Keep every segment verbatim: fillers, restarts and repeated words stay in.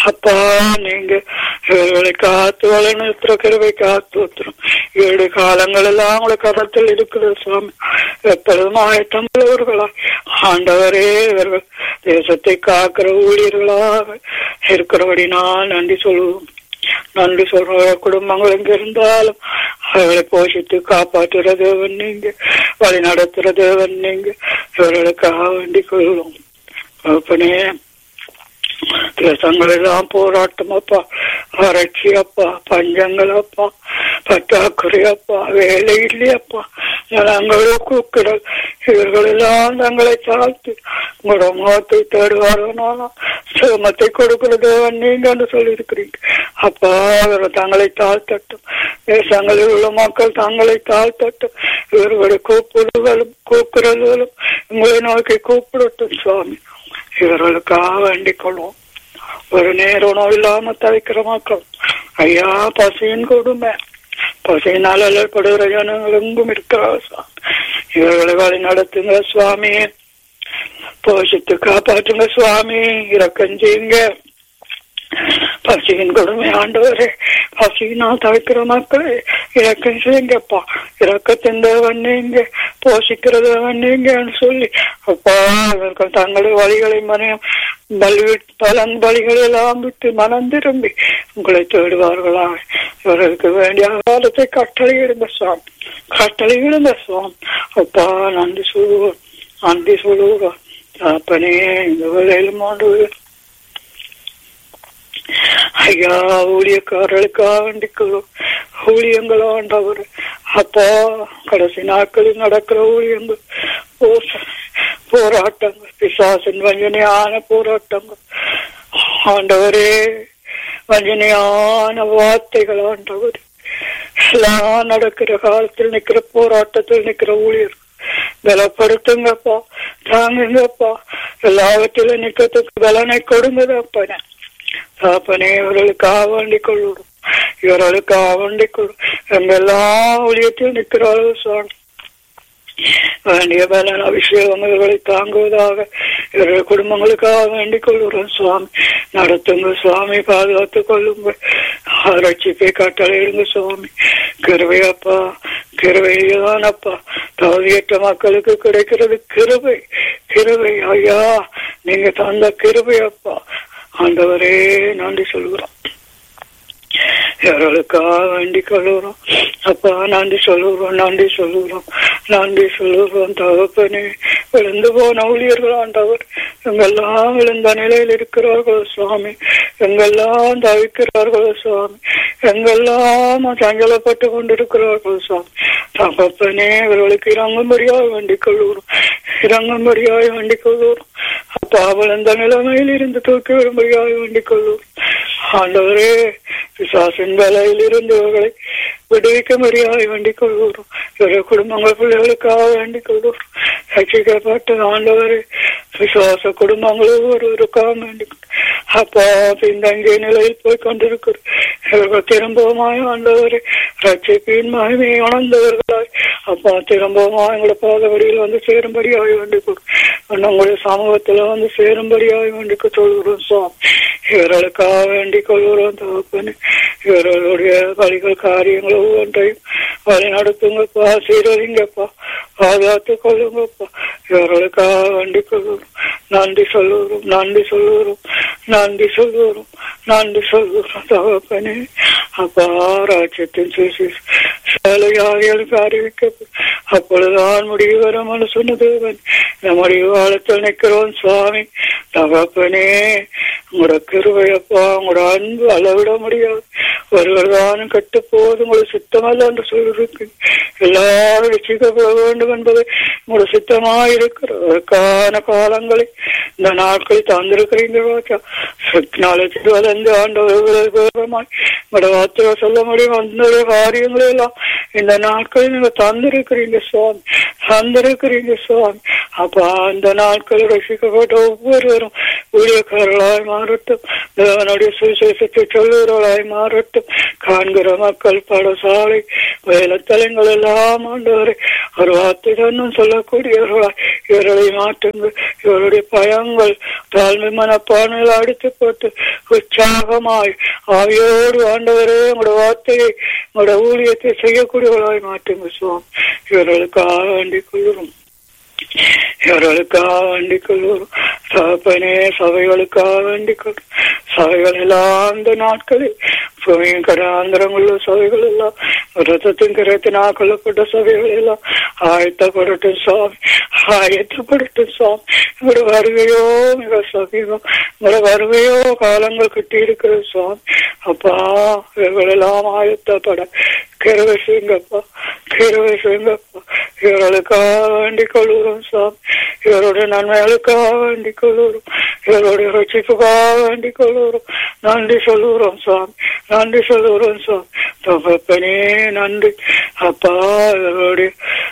அப்பா நீங்க இவர்களை காத்து வளர்நிறுத்துற கிருபை காத்து ஊத்துறோம். ஏழு காலங்கள் எல்லாம் உங்களை கரத்தில் இருக்கிற சுவாமி. எப்பொழுதும் ஆயத்தமுள்ளவர்களா ஆண்டவரே இவர்கள் தேசத்தை காக்கிற ஊழியர்களாக இருக்கிறபடினால் நன்றி சொல்லுவோம். நன்றி சொல்ற குடும்பங்கள் எங்க இருந்தாலும் அவர்களை போஷித்து காப்பாற்றுற தேவன் நீங்க, வழி நடத்துற தேவன் நீங்க. இவர்களுக்காக வேண்டிக் கொள்வோம். அப்பனே தேசங்கள் எல்லாம் போராட்டம் அப்பா, வறட்சி அப்பா, பஞ்சங்கள் அப்பா, பற்றாக்குறை அப்பா, வேலை இல்லையப்பா, ஜனங்களும் கூக்குடல். இவர்கள் எல்லாம் தங்களை தாழ்த்தி உங்களோட முகத்தை தேடுவார்களானா சிரமத்தை கொடுக்கிறது நீங்க சொல்லி இருக்கிறீங்க அப்பா. இவர்கள் தங்களை தாழ்த்தட்டும், தேசங்களில் உள்ள மக்கள் தங்களை தாழ்த்தட்டும். இவர்களுடைய கூப்பிடுகளும் கூக்குறல்களும் உங்களை நோக்கி கூப்பிடட்டும் சுவாமி. இவர்களுக்காக வேண்டிக் கொள்வோம். ஒரு நேரம் உணவு இல்லாம தவிக்கிற மக்கள் ஐயா, பசியின் கொடுமை, பசியினால் அல்லப்படுகிற ஜனங்கள் எங்கும் இருக்கிறார் சுவாமி. இவர்களை வழி நடத்துங்க சுவாமி, போஷித்து காப்பாற்றுங்க சுவாமி, இரக்கம் செய்யுங்க. பசியின் கொடுமை ஆண்டவரே, பசியினால் தவிக்கிற மக்களே இறக்கம் செய்யுங்கப்பா. இறக்கத்தின் தேவன் நீங்க, போஷிக்கிறது நீங்கன்னு சொல்லி அப்பா இவர்கள் தங்களுடைய வழிகளை மனம் பலி பலன் பலிகளை எல்லாம் விட்டு மனம் திரும்பி உங்களை தேடுவார்களா. இவர்களுக்கு வேண்டிய காலத்தை கட்டளையிடுங்க சுவாமி, கட்டளையிடுங்க சுவாமி. அப்பா நன்றி சொல்லுவோம், நன்றி சொல்லுவோம். அப்பனே இந்த வேலையிலும் ஆண்டு ஐயா ஊழியக்காரர்களுக்காக வேண்டிக்கிறோம். ஊழியங்கள் ஆண்டவர் அப்பா, கடைசி நாட்களில் நடக்கிற ஊழியங்கள், போராட்டங்கள், பிசாசின் வஞ்சனையான போராட்டங்கள் ஆண்டவரே, வஞ்சனையான வார்த்தைகள் ஆண்டவர், எல்லாம் நடக்கிற காலத்தில் நிக்கிற போராட்டத்தில் நிக்கிற ஊழியர் பலப்படுத்துங்கப்பா, தாங்குங்கப்பா, எல்லாவற்றிலும் நிக்கிறதுக்கு பலனை கொடுங்கப்பன தாப்பனே. இவர்களுக்காக வேண்டிக் கொள்ளும், இவர்களுக்காக வேண்டிக் கொள்ளும். எங்கெல்லாம் ஊழியத்தில் நிற்கிறார்கள் சுவாமி, வேண்டிய பலன் அபிஷேகம் இவர்களை தாங்குவதாக இவர்கள் குடும்பங்களுக்காக வேண்டிக் கொள்கிறோம் சுவாமி. நடத்துங்க சுவாமி, பாதுகாத்துக் கொள்ளுங்க, ரட்சிப்பை கட்டளையிடுங்க சுவாமி. கிருபையப்பா, கிருபைதான் அப்பா, தகுதியற்ற மக்களுக்கு கிடைக்கிறது கிருபை, கிருபை ஐயா, நீங்க தந்த கிருபையப்பா ஆண்டவரே நன்றி சொல்கிறோம். இவர்களுக்காக வேண்டிக் கொள்ளுகிறோம் அப்பா, நன்றி சொல்லுகிறோம், நன்றி சொல்லுகிறோம், நன்றி சொல்லுகிறோம். தகப்பனே, விழுந்து போன ஊழியர்கள் ஆண்டவர் எங்கெல்லாம் விழுந்த நிலையில் இருக்கிறார்களோ சுவாமி, எங்கெல்லாம் தவிக்கிறார்களோ சுவாமி, எங்கெல்லாம் சஞ்சலப்பட்டு கொண்டிருக்கிறார்களோ சுவாமி, தகப்பனே இவர்களுக்கு இறங்கும்படியாக வேண்டிக் கொள்ளுகிறோம், இறங்கும்படியாக வேண்டிக் கொள்ளுகிறோம் அப்பா. விழுந்த நிலைமையில் இருந்து தூக்கி வரும்படியாக வேண்டிக் கொள்ளுகிறோம் ஆண்டவரே. பிசாசின் வேலையில் இருந்து இவர்களை விடுவிக்க முடியாது வேண்டிக் கொள்கிறோம். இவருடைய குடும்பங்கள் பிள்ளைகளுக்காக வேண்டிக் கொள்கிறோம். ரட்சிக்கப்பட்ட ஆண்டவரே, விசுவாச குடும்பங்களும் ஒருவருக்காக வேண்டிக் அப்பா, பின்தங்கிய நிலையில் போய் கொண்டிருக்கிறோம். இவர்கள் திரும்பவுமாய் ஆண்டவரே ரட்சிப்பின் மகிமையை உணர்ந்தவர்களாய் அப்பா, திரும்பவுமாய் எங்களை பாதபடியில் வந்து சேரும்படியாக வேண்டிக் கொள்கிறோம். உங்களுடைய சமூகத்துல வந்து சேரும்படியாக வேண்டிக் சொல்கிறோம் சுவாமி. இவர்களுக்காக வேண்டிக் கொள்கிறோம் தகப்பனே. இவர்களுடைய வழிகள் காரியங்கள் ஒவ்வொன்றையும் வழி நடத்துங்கப்பா, சீரழிங்கப்பா, பாதுகாத்துக் கொள்ளுங்கப்பா. இவர்களுக்காக வேண்டிக் கொள்கிறோம். நன்றி சொல்லுகிறோம், நன்றி சொல்லுகிறோம், நன்றி சொல்லுகிறோம், நன்றி சொல்லுகிறோம் தகப்பனே. அப்பா, ராஜ்யத்தின் சேலையாரிகளுக்கு அறிவிக்கப்படும் அப்பொழுதுதான் முடிவு வரும் சொன்னதேவன். நம்முடைய காலத்தில் நிற்கிறோம் சுவாமி. தகப்பனே, உங்களோட கிருபையப்பா, உங்களோட அன்பு அளவிட முடியாது. ஒருவர் தானும் கட்டு போது உங்களுக்கு சித்தமல்ல என்று சொல்லிருக்கு. எல்லாரும் ரட்சிக்கப்பட வேண்டும் என்பது உங்களோட சித்தமாக இருக்கிறதற்கான காலங்களை இந்த நாட்களில் தந்திருக்கிறீங்க ராஜா. நாளைக்கு வளர்ந்து ஆண்டவர்களாய் உங்களோட வார்த்தையை சொல்ல முடியும். அந்த காரியங்களை எல்லாம் இந்த நாட்களில் நீங்க தந்திருக்கிறீங்க சுவாமி, தந்திருக்கிறீங்க சுவாமி. அப்ப அந்த நாட்களில் ரசிக்கப்பட்ட ஒவ்வொருவரும் ஊழியக்காரர்களாய் மாறட்டும், தேவனுடைய சுவிசேஷத்தை சொல்லுகிறவர்களாய் மாறட்டும். காண்கிற மக்கள் பாடசாலை வேலைத்தலங்கள் எல்லாம் ஆண்டவரை ஒரு வார்த்தை தன்னும் சொல்லக்கூடியவர்களாய் இவர்களை மாற்றுங்கள். இவருடைய பயங்கள் தாழ்மை மனப்பான்மையில் அடித்து புறப்பட்டு உற்சாகமாய் ஆவியோடு ஆண்டவரே உங்களோட வார்த்தையை உங்களோட ஊழியத்தை செய்யக்கூடியவர்களாய் மாற்றுங்க சுவாமி. இவர்களுக்காக வேண்டிக் கொள்கிறோம், இவர்களுக்காக வேண்டிக் கொள்வோம் தகப்பனே. சபைகளுக்காக வேண்டிக் கொள்ளும். சபைகள் எல்லாம் இந்த நாட்களில் பூமியின் கராந்திரமுள்ள சபைகள் எல்லாம் ரத்தத்தின் கரத்தினால் கொல்லப்பட்ட சபைகள் எல்லாம் ஆயத்தப்படட்டும் சுவாமி, ஆயத்தப்படட்டும் சுவாமி. உங்களோட வருகையோ மிக சமீபம், உங்களோட வருகையோ காலங்கள் கிட்டி இருக்கிறது சுவாமி. அப்பா இவர்கள் எல்லாம் ஆயத்தப்பட கிருபை செய்யுங்கப்பா, கிருபை செய்யுங்கப்பா. இவர்களுக்காக வேண்டிக் கொள்கிறோம் சுவாமி, இவருடைய நன்மைகளுக்காக வேண்டிக் கொள்கிறோம், இவருடைய ரட்சிப்புக்காக வேண்டிக் கொள்கிறோம். நன்றி சொல்லுகிறோம் சுவாமி, நன்றி சொல்லுகிறோம் சுவாமி. தகப்பனே நன்றி அப்பா. இவருடைய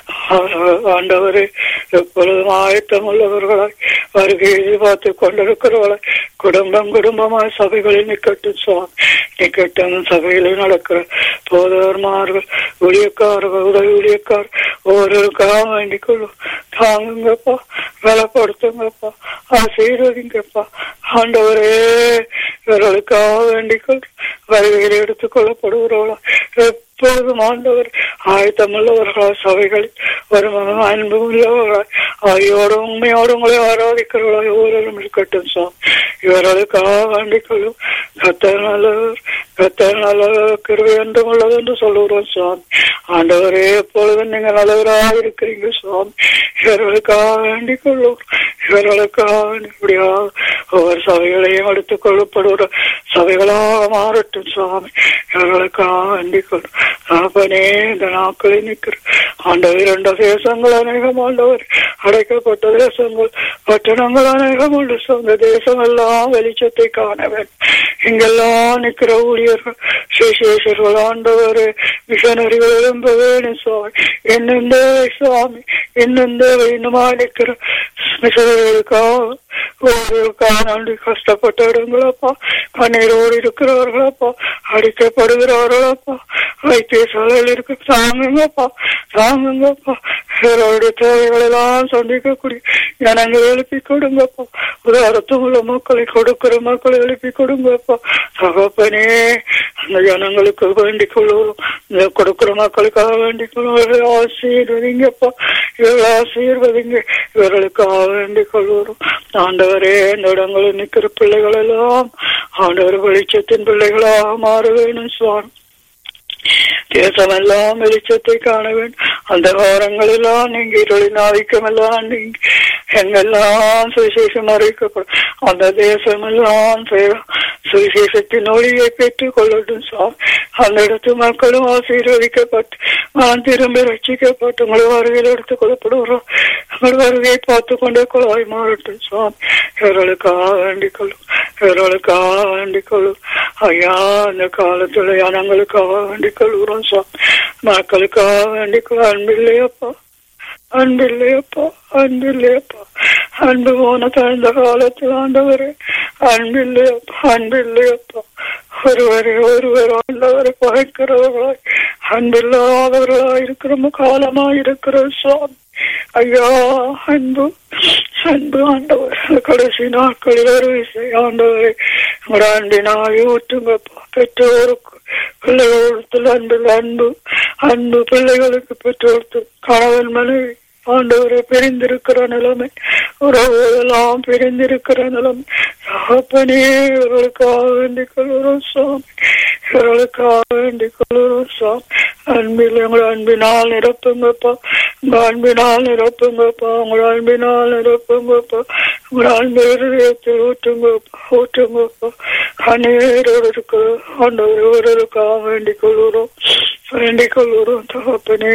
ஆண்டவரே எப்பொழுதும் ஆயத்தம் உள்ளவர்களாய் வருகை எதிர்பார்த்து கொண்டிருக்கிறவர்களாய் குடும்பம் குடும்பமாய் சபைகளில் நிக்கட்டும் சுவாமி, நிக்கட்டும். சபைகளில் நடக்கிற போதவர்மார்கள் ஊழியக்காரர்கள் உதவி ஊழியக்கார் ஒவ்வொருக்காக வேண்டிக் கொள்ளும். தாங்குங்கப்பா, பலப்படுத்துங்கப்பா, ஆசீர்வதிங்கப்பா ஆண்டவரே. இவர்களுக்காக வேண்டிக் கொள்ளும். வருகையில் எடுத்துக் கொள்ளப்படுகிறவர்களா எப்பொழுதும் ஆண்டவர் ஆயத்தமுள்ளவர்களாய் சபைகளில் ஒரு அன்பு உள்ளவர்களாய் ஆகியோடு உண்மையோடு உங்களை ஆராதிக்கிறவர்களாய் ஒவ்வொருவரும் இருக்கட்டும் சுவாமி. இவர்களுக்காக வேண்டிக் கொள்ளும். கர்த்தர் நல்லவர், கர்த்தர் நல்லவர், கிருபை என்றும் உள்ளது என்று சொல்லுகிறோம் சுவாமி. ஆண்டவரே எப்பொழுதும் நீங்க நல்லவராக இருக்கிறீங்க சுவாமி. இவர்களுக்காக வேண்டிக் கொள்ளும். இவர்களுக்காக இப்படியா ஒவ்வொரு சபைகளையும் எடுத்துக் கொள்ளப்படுகிற சபைகளாக மாறட்டும் சுவாமி. இவர்களுக்காக வேண்டிக் கொள்ளும். அப்பனே இந்த நாட்களில் நிற்கிற ஆண்டவர் இரண்டு தேசங்கள் அநேகம் ஆண்டவர் அடைக்கப்பட்ட தேசங்கள் பட்டணங்கள் அநேகம் உண்டு. சொந்த தேசம் எல்லாம் வெளிச்சத்தை காண வேண்டும். இங்கெல்லாம் நிற்கிற ஊழியர்கள் சுவிசேஷர்கள் ஆண்டவர் மிஷனரிகள் எழும்ப வேணும் சுவாமி. என்னெந்த சுவாமி என்னெந்த இன்னுமா நிற்கிற மிஷனரிகளுக்காக ஒவ்வொருக்காக நன்றி. கஷ்டப்பட்ட இடங்களப்பா, கண்ணீரோடு இருக்கிறவர்களப்பா, அடிக்கப்படுகிறவர்களப்பா, வைத்தியசாலையில் இருக்க தாங்குங்கப்பா, தாங்குங்கப்பா. இவருடைய தேவைகள் எல்லாம் சந்திக்கக்கூடிய ஜனங்கள் எழுப்பி கொடுங்கப்பா. உதாரத்தும் உள்ள மக்களை கொடுக்கிற மக்களை எழுப்பி கொடுங்கப்பா. தகப்பனே அந்த ஜனங்களுக்கு வேண்டிக் கொள்ளுவோம், கொடுக்கிற மக்களுக்காக வேண்டிக் கொள்ளுவோம். ஆசீர்வதிங்கப்பா, இவர்கள் ஆசீர்வதிங்க. இவர்களுக்காக வேண்டிக் கொள்வோம். ஆண்டவரே இந்த இடங்களில் நிற்கிற பிள்ளைகள் எல்லாம் ஆண்டவர் வெளிச்சத்தின் பிள்ளைகளாக மாற வேணும் சுவாமி. தேசமெல்லாம் வெளிச்சத்தை காண வேண்டும். அந்த வாரங்கள் எல்லாம் நீங்க இருளின் ஆதிக்கம் எல்லாம் நீங்க எங்கெல்லாம் சுவிசேஷம் அறிவிக்கப்படும். அந்த தேசம் எல்லாம் சுவிசேஷத்தின் ஒளியை பெற்றுக் கொள்ளட்டும் சுவாமி. அந்த இடத்து மக்களும் ஆசீர்வதிக்கப்பட்டு நான் திரும்பி ரட்சிக்கப்பட்டு உங்களை வருகையில் எடுத்துக் கொள்ளப்படுகிறோம். உங்கள் வருகையை பார்த்து கொண்டே கொள்ளாய் மாறட்டும் சுவாமி. இவர்களுக்காக வேண்டிக் கொள்ளும், இவர்களுக்காக வேண்டிக் கொள்ளும். ஐயா அந்த காலத்துல ஜனங்களுக்காக வேண்டிக் கொள்கிறோம் சுவாமி. மக்களுக்காக வேண்டிக் கொள்ள அன்பில்லையப்பா, அன்பில்லையப்பா, அன்பில்லையப்பா. அன்பு போன தாழ்ந்த காலத்தில் ஆண்டவரே அன்பில்லையப்பா, அன்பில்லையப்பா. ஒருவரை ஒருவர் ஆண்டவரை பகைக்கிறவர்களாய் அன்பில்லாதவர்களாய் இருக்கிற காலமாய் இருக்கிற சுவாமி. ஐயா அன்பு அன்பு ஆண்டவர் கடைசி நாட்களில் அறுவை செய்ய ஆண்டவரை உங்களோட அன்பினாய் ஊற்றுங்கப்பா. பெற்றோருக்கு பிள்ளைகளுக்கு அன்பில் அன்பு அன்பு பிள்ளைகளுக்கு பெற்றோருக்கு கணவன் மனைவி ஆண்டவரை பிரிந்திருக்கிற நிலைமை, உறவுகளெல்லாம் பிரிந்திருக்கிற நிலைமை. அப்பனே இவர்களுக்காக வேண்டிக் கொள்கிறோம் சுவாமி, இவர்களுக்காக வேண்டிக் கொள்கிறோம் சுவாமி. அன்பில் உங்களோட அன்பினால் நிரப்புங்கப்பா, உங்க அன்பினால் நிரப்புங்கப்பா, உங்களோட அன்பினால் நிரப்புங்கப்பா. உங்களோட அன்பு இருதயத்தில் ஊற்றுங்கப்பா, ஊற்றுங்கப்பா. கண்ணீரோடு இருக்கிற ஆண்டவர் இவர்களுக்காக வேண்டிக் கொள்கிறோம், வேண்டிக் கொள்கிறோம் தகப்பனே.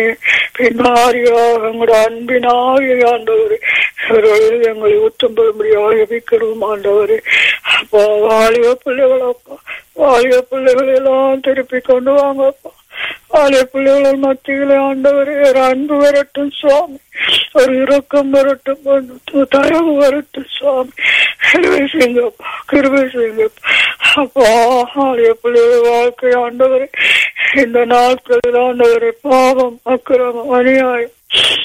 பின்னாரியாக உங்களோட அன்பினாக ஆண்டவரே இவர்கள் எங்களை ஊற்றும்படியாக ஜெபிக்கிறோம் ஆண்டவரே. அப்பா வாலிப பிள்ளைகளப்பா, வாலிப பிள்ளைகள் எல்லாம் திருப்பி கொண்டு வாங்கப்பா. வாலிப பிள்ளைகள் மத்தியிலே ஆண்டவரே ஒரு அன்பு வரட்டும் சுவாமி, ஒரு இரக்கம் வரட்டும், தயவு வரட்டும் சுவாமி. கிருபை செய்யுங்கப்பா, கிருபை செய்யுங்கப்பா. அப்பா வாலிப பிள்ளைகள் வாழ்க்கை ஆண்டவரே இந்த நாட்களில் ஆண்டவரை பாவம் அக்கிரமம் அநியாயம்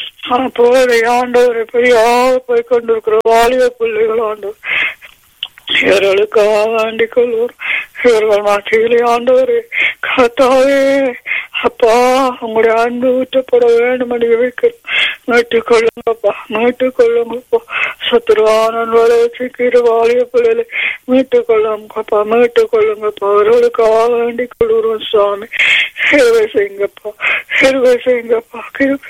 போதை ஆண்டவரை பெரியாக போய் கொண்டிருக்கிற வாலிப பிள்ளைகள் ஆண்டவர் இவர்களுக்காக வேண்டிக் கொள்வோம். இவர்கள் மத்தியிலே ஆண்டவரே கர்த்தாவே அப்பா உங்களுடைய அன்பு ஊற்றப்பட வேண்டும் என்று வைக்கிறோம். மீட்டுக் கொள்ளுங்கப்பா, மீட்டுக் கொள்ளுங்கப்பா. சத்துருவான வளர்ச்சிக்கு வாலிய பிள்ளைகளை மீட்டுக் கொள்ளுங்கப்பா, மீட்டுக் கொள்ளுங்கப்பா. அவர்களுக்காக வேண்டிக் கொள்கிறோம் சுவாமி. கிருபை செய்யுங்கப்பா, கிருபை செய்யுங்கப்பா, கிருபை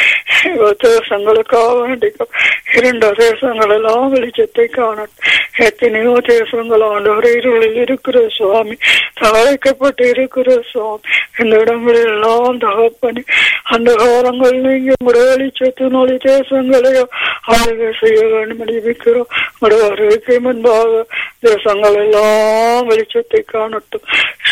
தேசங்களுக்காக வேண்டிக்கோ. இரண்டு தேசங்கள் எல்லாம் வெளிச்சத்தை காணும். எத்தனையோ தேசங்கள் ஆண்டவரை இருளில் இருக்கிற சுவாமி, தழைக்கப்பட்டு இருக்கிற சுவாமி. இந்த இடங்களில் எல்லாம் தகப்பனி அந்த காலங்கள் நீங்க உங்களுடைய வெளிச்சத்தின் ஒளி தேசங்களையோ ஆளுகை செய்ய வேண்டும் அறிவிக்கிறோம். உங்களுடைய வருகைக்கு முன்பாக தேசங்கள் எல்லாம் வெளிச்சத்தை காணட்டும்.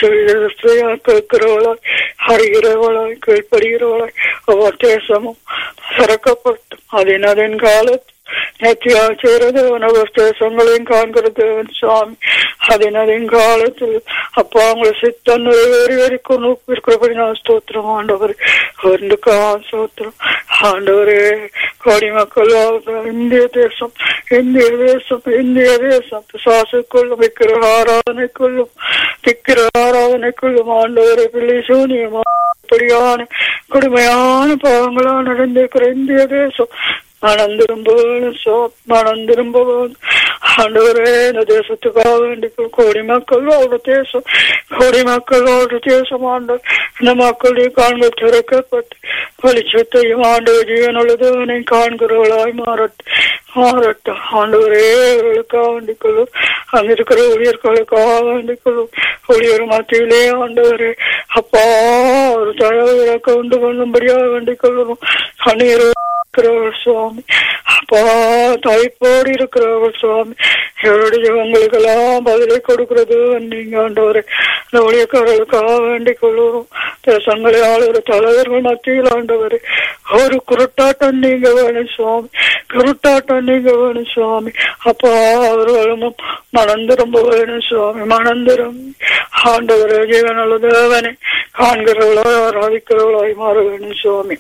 கேட்கிறவளாய், அறிகிறவளாய், கீழ்ப்படுகிறவளாய் ஒவ்வொரு தேசமும் திறக்கப்பட்டும். அதன் அதன் காலத்தில் நேத்தியாச்சேரது தேசங்களையும் காண்கிறது சுவாமி. அதன் அதன் காலத்தில் அப்பா உங்களை சித்தன் நிறைவேறி வரைக்கும் இருக்கிறபடி நான் ஸ்தோத்திரம் ஆண்டவர். ஒன்றுக்கா ஸ்தோத்திரம் ஆண்டவரே. கோடி மக்கள் இந்திய தேசம், இந்திய தேசம், இந்திய தேசம் பிசாசுக்குள்ளும் விக்கிர ஆராதனைக்குள்ளும் திக்கிர ஆராதனைக்குள்ளும் ஆண்டவரை பிள்ளை சூனியமான கொடுமையான பாவங்களால் நடந்திருக்கிற இந்திய தேசம் மனம் திரும்பணும் சோ மனம் திரும்பவும் ஆண்டவரே. இந்த தேசத்துக்காக வேண்டிய கோடி மக்கள் ஒரு தேசம், கோடி மக்கள் ஒரு தேசம் ஆண்டவர். இந்த மக்களுடைய காண்பு திறக்கப்பட்டு வெளிச்சத்தையும் ஆண்டவர் ஜீவனுள்ளதவனை காண்கிறவர்களாய் மாறட்டும் மாறட்டும் ஆண்டவரே. அவர்களுக்காக வேண்டிக் கொள்ளும். அங்க இருக்கிற ஊழியர்களுக்காக வேண்டிக் கொள்ளும். ஊழியர் மத்தியிலே ஆண்டவரே அப்பா ஒரு தயவுகளை கொண்டு கொள்ளும்படியாக வேண்டிக் கொள்ளும். கண்ணீர் சுவாமி அப்பா தாய்ப்போடு இருக்கிறவர்கள் சுவாமி. இவருடைய இவங்களுக்கெல்லாம் பதிலை கொடுக்கிறது நீங்க ஆண்டவரே. இந்த ஊழியக்காரர்களுக்காக வேண்டிக் கொள்ளுவோம். தேசங்களை ஆளுகிற தலைவர்கள் மத்தியில் ஆண்டவரே ஒரு குருட்டாட்டம் நீங்க வேணும் சுவாமி, குருட்டாட்டம் நீங்க வேணும் சுவாமி. அப்பா அவர்களும் மனம் திரும்ப வேணும் சுவாமி, மனம் திரும்பி ஆண்டவரே ஜீவனுள்ள தேவனை காண்கிறவர்களாய் ஆராதிக்கிறவர்களாய் மாற வேணும் சுவாமி.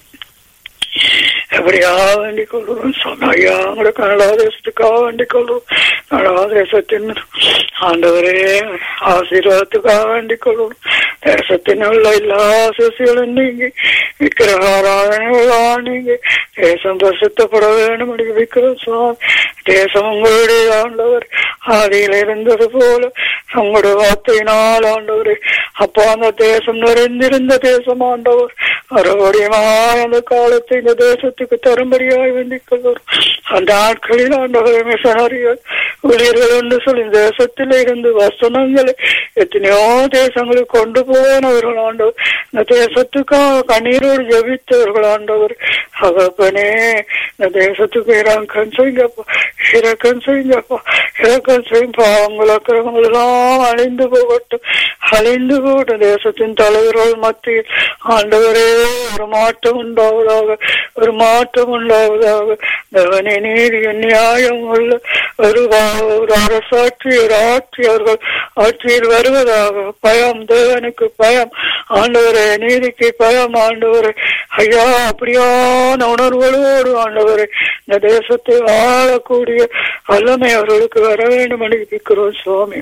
எப்படியா வேண்டிக் கொள்வோம் சுவாமி. ஐயா உங்களோட கனடா தேசத்துக்காக வேண்டிக் கொள்வோம். கனடா தேசத்தின் ஆண்டவரே ஆசீர்வாதத்துக்காக வேண்டிக் கொள்வோம். தேசத்தின் உள்ள எல்லா ஆசீசுகளும் நீங்க விக்கிரகாராதனைகளா நீங்க தேசம் பிரசித்தப்பட வேண்டும் விக்கிறோம் சுவாமி. தேசம் உங்களுடைய ஆண்டவர் ஆதியில் இருந்தது போல உங்களுடைய வார்த்தையினால் ஆண்டவரே அப்பா அந்த தேசம் நிறைந்திருந்த தேசம் ஆண்டவர் மறுபடியுமாய் அந்த காலத்தை இந்த தேசத்துக்கு தரும்படியாய் வேண்டிக் கொள்வோம். அந்த நாட்களில் ஆண்டவர் மிஷனரிகள் ஊழியர்கள் என்று சொல்லி தேசத்தில் இருந்து வசனங்களை எத்தனையோ தேசங்களுக்கு கொண்டு போனவர்கள் ஆண்டவர். இந்த தேசத்துக்காக கண்ணீரோடு ஜெபித்தவர்கள் ஆண்டவர். அவப்பனே இந்த தேசத்துக்கு இறக்கம் செய்யுங்கப்பா, இறக்கம் செய்யுங்கப்பா, இறக்கம் செய்யும். பாவங்கள் அக்கிரமங்கள் எல்லாம் அழிந்து போகட்டும், அழிந்து போகட்டும். தேசத்தின் தலைவர்கள் மத்தியில் ஆண்டவரே ஒரு மாற்றம் உண்டாவதாக, ஒரு மாற்றம் உண்டாவதாக. தேவனே நீதி நியாயம் உள்ள ஒரு ஒரு அரசாட்சி ஒரு ஆட்சி அவர்கள் ஆட்சியில் வருவதாக. பயம், தேவனுக்கு பயம் ஆண்டவரே, நீதிக்கு பயம் ஆண்டவரே. ஐயா அப்படியான உணர்வுகளோடு ஆண்டவரே இந்த தேசத்தை ஆளக்கூடிய வல்லமை அவர்களுக்கு வர வேண்டும் என்று கேட்கிறோம் சுவாமி.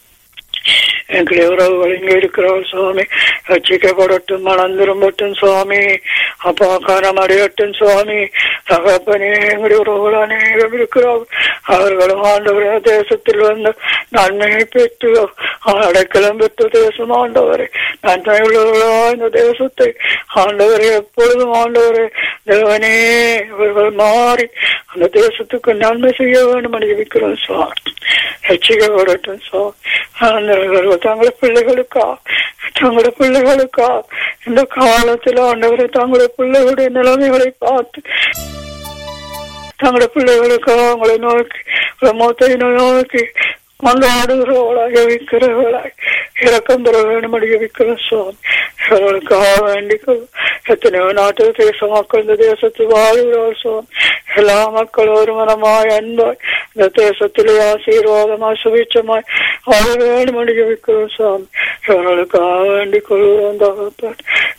எங்களுடைய உறவுகள் இங்கே இருக்கிறார் சுவாமி, ரட்சிக்கப்படட்டும், மனம் திரும்பட்டும் சுவாமி. அப்பா காரம் அடையட்டும் சுவாமி. தகப்பனே எங்களுடைய உறவுகள் அநேகம் இருக்கிறார். அவர்களும் ஆண்டவரே தேசத்தில் வந்து நன்மையை பெற்று அடைக்கலம் பெற்ற தேசம் ஆண்டவரே. நன்மை உள்ளவர்களா இந்த தேசத்தை ஆண்டவரே எப்பொழுதும் ஆண்டவரே தேவனே இவர்கள் மாறி அந்த தேசத்துக்கு நன்மை செய்ய வேண்டும் என்று இருக்கிறோம் சுவாமி. ரட்சிக்கப்படட்டும் சுவாமி. தங்களுடைய பிள்ளைகளுக்கா தங்களுடைய பிள்ளைகளுக்கா இந்த காலத்தில் ஆண்டவரை தங்களுடைய பிள்ளைகளுடைய நிலைமைகளை பார்த்து தங்களுடைய பிள்ளைகளுக்கா அவங்களை நோக்கி மொத்த நோக்கி கொண்டாடுகிறவளாய் ஜெபிக்கிறவளாய் இறக்கம் பெற வேண்டும் என்று ஜெபிக்கிறோம் சுவாமி. இவர்களுக்காக வேண்டிக்கொள். எத்தனையோ நாட்டு தேச மக்கள் இந்த தேசத்தில் வாழ்கிறார் சுவாமி. எல்லா மக்கள் ஒரு மனமாய் அன்பாய் இந்த தேசத்திலே ஆசீர்வாதமாய் சுபிட்சமாய் வாழ வேண்டும் என்று ஜெபிக்கிறோம் சுவாமி. இவர்களுக்காக வேண்டிக் கொள்கிறோம் தகப்பன்.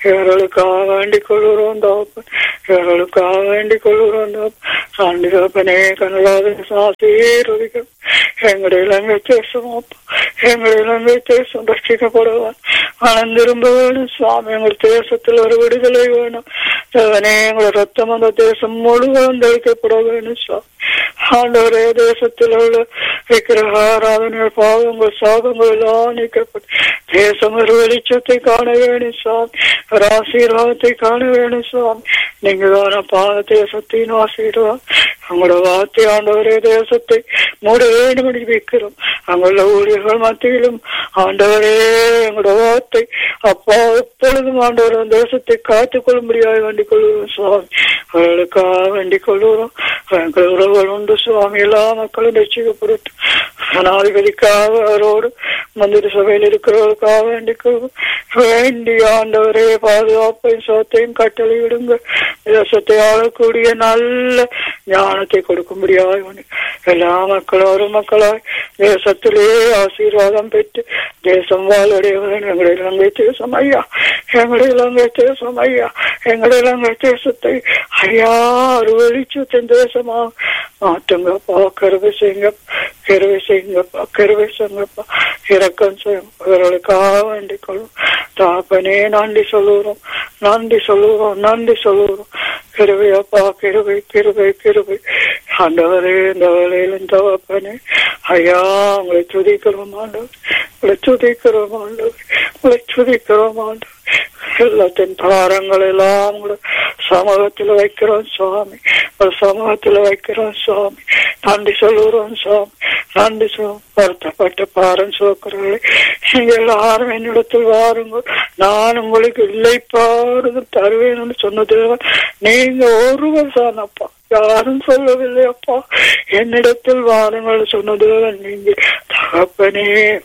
இவர்களுக்காக வேண்டிக் கொள்கிறோம் தகப்பன், இவர்களுக்காக வேண்டிக் கொள்கிறோம் தகப்பன். ஆண்டு தகப்பனே கனடாத ஆசீர்வதிக்கும். எங்களுடைய இலங்கை தேசம் அப்பா, எங்களுடைய இலங்கை தேசம் ரட்சிக்கப்படுவான் மனம் திரும்ப வேணும் சுவாமி. எங்கள் தேசத்தில் ஒரு விடுதலை வேணும் தேவனே. எங்கள் ரத்தம் அந்த தேசம் முழுவதும் தெளிக்கப்பட வேணும் சுவாமி. ஆண்டவரே தேசத்தில் உள்ள விக்கிரக ஆராதனைகள் பாவங்கள் சாபங்கள் எல்லாம் நீக்கப்பட்டு தேசம் ஒரு வெளிச்சத்தை காண வேணும் சுவாமி, ஒரு ஆசீர்வாதத்தை காண வேணும் சுவாமி. நீங்க தான பாத தேசத்தின் ஆசீர்வாதம். உங்களோட வார்த்தை ஆண்டவரே தேசத்தை மூட வேண்டும் என்று வைக்கிறோம். அங்குள்ள ஊழியர்கள் மத்தியிலும் ஆண்டவரே எங்களோட வார்த்தை அப்பா எப்பொழுதும் ஆண்டவர் தேசத்தை காத்துக் கொள்ளும்படியாக வேண்டிக் கொள்கிறோம் சுவாமி. அவர்களுக்காக வேண்டிக் கொள்கிறோம். எங்கள் உறவுகள் உண்டு சுவாமி, எல்லா மக்களும் ரட்சிக்கப்பட்டு ஜனாதிபதிக்காக அவரோடு மந்திரி சபையில் இருக்கிறவர்களுக்காக வேண்டிக் கொள்வோம். வேண்டி ஆண்டவரே பாதுகாப்பையும் சோத்தையும் கட்டளை விடுங்க. தேசத்தை ஆளக்கூடிய நல்ல ஞானத்தை கொடுக்கும்படியாக எல்லா மக்களும் ஒரு மக்களாய் தேசத்திலே ஆசீர்வாதம் பெற்று தேசம் வாழ்வடையவன். எங்களுடைய இலங்கை தேசம் ஐயா, எங்களுடைய இலங்கை தேசம் ஐயா, எங்களுடைய இலங்கை தேசத்தை ஐயா ஒரு வெளிச்சத்தின் தேசமாக மாற்றுங்கப்பா. கருவை செய்யுங்கப்பா, கருவை செய்யுங்கப்பா, கருவை செய்யுங்கப்பா. இறக்கம் செய்யும். அவர்களுக்காக வேண்டிக் கொள்ளும் தாப்பனே. நன்றி சொல்லுறோம், நன்றி சொல்லுறோம், நன்றி சொல்லுறோம். கிருபையப்பா, கிருபை கிருபை கிருபை. ஆண்டவரே இந்த வேலையிலும் தகப்பனே ஐயா உங்களை துதிக்கிறோம் ஆண்டவர், உங்களை துதிக்கிறோம் ஆண்டவர், உங்களை துதிக்கிறோம் ஆண்டவர். எல்லாத்தின் பாரங்கள் எல்லாம் கூட சமூகத்தில் வைக்கிறோம் சுவாமி, ஒரு சமூகத்தில் வைக்கிறோம் சுவாமி. நன்றி சொல்லுறோம் சுவாமி, நன்றி சொல். வருத்தப்பட்ட பாரம் சுவக்கிறவர்களே நீங்க எல்லாரும் என்னிடத்தில் வாருங்கள், நான் உங்களுக்கு இல்லை பாருங்க தருவேன் சொன்னது நீங்க ஒருவர் தான் அப்பா, யாரும் சொல்லவில்லை அப்பா. என்னிடத்தில் வாருங்கள் சொன்னது நீங்க தகப்பனே.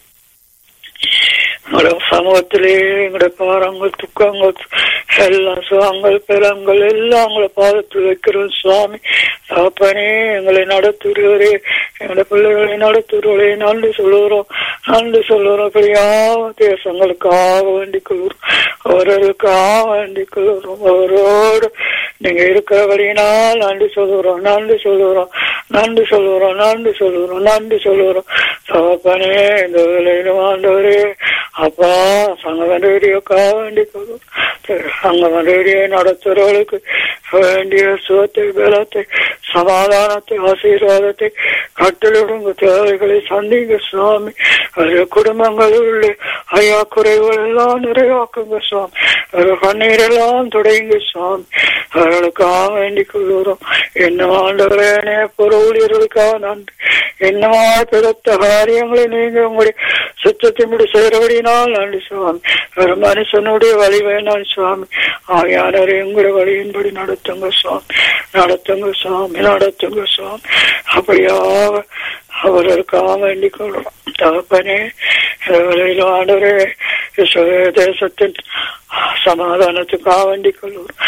சமூகத்திலே எங்களுடைய பாரங்கள் துக்கங்கள் எல்லாம் சுகங்கள் பெறங்கள் எல்லாம் உங்களை பாதத்தில் வைக்கிறோம் சுவாமி. தகப்பனே எங்களை நடத்துகிறவரே, எங்களுடைய பிள்ளைகளை நடத்துகிறவரே நன்றி சொல்லுகிறோம், நன்றி சொல்லுகிறோம். அப்படியா தேசங்களுக்காக வேண்டிக் கொள்கிறோம், அவர்களுக்காக வேண்டிக் கொள்கிறோம். அவரோடு நீங்க இருக்கிறபடினால் நன்றி சொல்லுகிறோம், நன்றி சொல்லுகிறோம், நன்றி சொல்லுகிறோம், நன்றி சொல்லுகிறோம், நன்றி சொல்லுகிறோம். தகப்பனே இந்த வேலையிலும் ஆண்டவரே அப்பா சங்கமண்டேரியோக்காக வேண்டிக் கொள்வோம். சங்கமண்டேரியை நடத்துறவர்களுக்கு வேண்டிய சுகத்தை பலத்தை சமாதானத்தை ஆசீர்வாதத்தை கட்டளிடுங்க. தேவைகளை சந்திங்க சுவாமி. அவருடைய குடும்பங்களில் ஐயா குறைவுகள் எல்லாம் நிறைவாக்குங்க சுவாமி. அவர்கள் கண்ணீர் எல்லாம் துடைங்க சுவாமி. அவர்களுக்காக வேண்டிக் கொள்கிறோம். என்ன ஆண்டவரே புற ஊழியர்களுக்காக நன்றி. என்னமா பெருத்த காரியங்களை நீங்க உங்களுடைய சுத்தத்தின்படி செய்கிறபடினால் நன்றி சுவாமி. ஒரு மனுஷனுடைய வழி வேணாம் சுவாமி. ஆயானவரை உங்களுடைய வழியின்படி நடத்துங்க சுவாமி, நடத்துங்க சுவாமி, நடத்துங்க சுவாமி. அப்படியாக அவர்களுக்காக வேண்டிக் கொள்கிறோம். தகப்பனே ஆண்டவரே தேசத்தின் சமாதானத்துக்காக வேண்டிக் கொள்கிறோம்.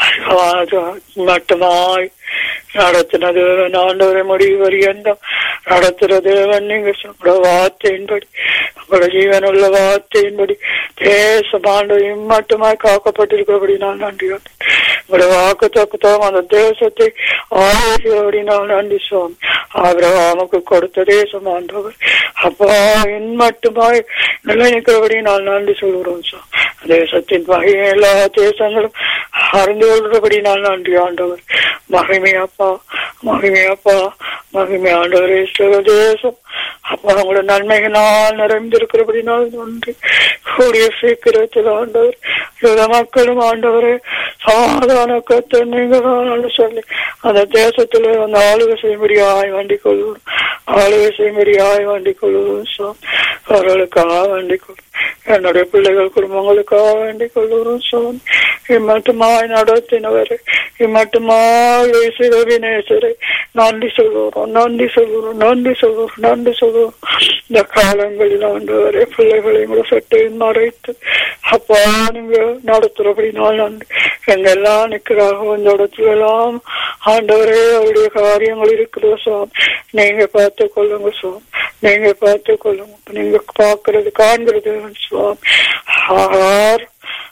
மட்டுமாய் நடத்தின தேவன் ஆண்டவரை முடிவு வரியந்தம் நடத்துகிற தேவன் நீங்க உங்களோட வார்த்தையின்படி உங்களோட ஜீவனுள்ள வார்த்தையின்படி தேசம் ஆண்டவரையும் மட்டுமாய் காக்கப்பட்டிருக்கிறபடி நான் நன்றி. உங்களோட வாக்கு தக்குத்தம் அந்த தேசத்தை ஆகிறபடி நான் நன்றி சுவாமி. ஆபிரகாமுக்கு கொடுத்த தேசம் ஆண்டவர் அப்பா என் மட்டுமாய் நிலைநிற்கிறபடி நான் நன்றி சொல்கிறோம் சுவாமி. தேசத்தின் வகை எல்லா தேசங்களும் அறிந்து கொள்றபடி நான் நன்றி ஆண்டவர். மகிமையாப்பா, மகிமையாப்பா, மகிமை ஆண்டவரே. தேசம் அப்பா உங்களோட நன்மைகளால் நிறைந்திருக்கிறபடி நான் நன்றி. கூடிய சீக்கிரத்தில் ஆண்டவர் எல்லா மக்களும் ஆண்டவரே சாதாரண கத்தை நீங்க தான் சொல்லி அந்த தேசத்துல அந்த ஆளுகை செய்யும்படியாய் வேண்டிக் கொள்வோம், ஆளுகை செய்யும்படியாய் வேண்டிக் கொள்வோம் சுவாமி. அவர்களுக்காக வேண்டிக் கொள்வோம். என்னுடைய பிள்ளைகள் குடும்பங்களுக்காக வேண்டிக் கொள்ளுறோம் சுவாமி. இம்மட்டுமாய் நடத்தினவரை இம்மட்டுமாய் வினேசரை நன்றி சொல்லுறோம், நன்றி சொல்லுறோம், நன்றி சொல்லுறோம், நன்றி சொல்லுறோம். இந்த காலங்களில் ஆண்டவரே பிள்ளைகளை கூட சட்டையும் மறைத்து அப்பா நீங்க நடத்துறபடி நான் நன்றி. எங்கெல்லாம் நிற்கிறாக இந்த இடத்துல எல்லாம் ஆண்டவரே அவருடைய காரியங்கள் இருக்கிற சுவாமி. நீங்க பார்த்து கொள்ளுங்க சுவாமி, நீங்க பார்த்து கொள்ளுங்க. நீங்க பார்க்கறது காண்கிறது சுவாமி. ஆகார்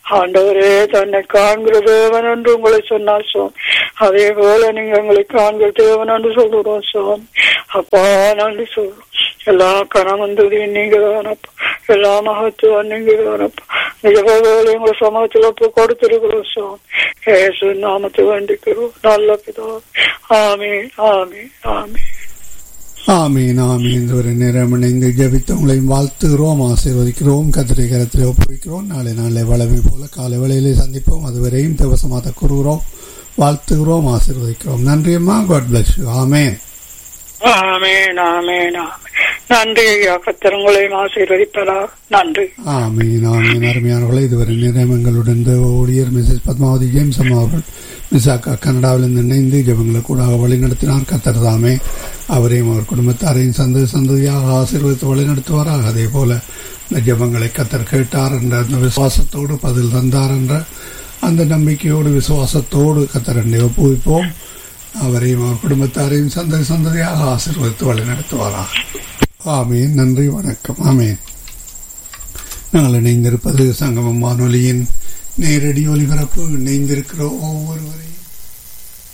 ஆண்டவரே தன்னை காண்கிற தேவன் என்று உங்களை சொன்னார் சுவாமி. அதே போல நீங்க எங்களை காண்கிற தேவன் என்று சொல்லுறோம் சுவாமி. அப்பா நன்றி சொல்றோம். எல்லா கணவந்தது நீங்க தானப்பா, எல்லா மகத்துவம் நீங்க தானப்பா. நிஜபாவே உங்க சமூகத்தில் ஒப்பு கொடுத்திருக்கிறோம் சுவாமி. ஏசு நாமத்தை வேண்டிக்கிறோம் நல்ல பிதா. ஆமீன் ஆமீன் ஆமீன் ஆமீன் ஆமீன். ஒரு நேரம் இணைந்து ஜெபித்தவங்களையும் வாழ்த்துகிறோம், ஆசீர்வதிக்கிறோம், கத்திரை கரத்தில் ஒப்புவிக்கிறோம். நாளை நாளை வளமை போல காலை வேளையிலே சந்திப்போம். அதுவரையும் தவசமாக கூறுகிறோம், வாழ்த்துகிறோம், ஆசீர்வதிக்கிறோம். நன்றியம்மா. God bless you. ஆமேன் ஆமேன் ஆமேன் ஆமேன். நன்றி ஐயா, கர்த்தர் உங்களையும் ஆசீர்வதிப்பதா. நன்றி. ஆமீன் ஆமீன். அருமையானவர்களை, இதுவரை நேரம் எங்களுடன் ஊழியர் மிஸ்ஸஸ் பத்மாவதி ஜேம்ஸ் அம்மா அவர்கள் மிசாக்கா கனடாவிலிருந்து இணைந்து ஜெபங்களை கூட வழிநடத்தினார். கர்த்தர் தாமே அவரையும் அவர் குடும்பத்தாரையும் சந்த சந்ததியாக ஆசீர்வதித்து வழிநடத்துவாராக. அதே போல இந்த ஜெபங்களை கர்த்தர் கேட்டார் என்ற அந்த விசுவாசத்தோடு பதில் தந்தார் என்ற அந்த நம்பிக்கையோடு விசுவாசத்தோடு கர்த்தரை ஒப்புவிப்போம். அவரையும் அவர் குடும்பத்தாரையும் சந்த சந்ததியாக ஆசீர்வதித்து வழிநடத்துவாராக. ஆமீன். நன்றி, வணக்கம். ஆமீன். நாங்கள் இணைந்திருப்பது சங்கமம் வானொலியின் நேரடி ஒலிபரப்பு. இணைந்திருக்கிற ஒவ்வொருவரையும்